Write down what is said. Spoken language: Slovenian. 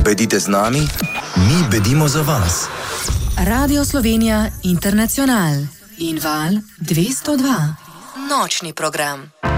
Bedite z nami, mi bedimo za vas. Radio Slovenija International in Val 202. Nočni program.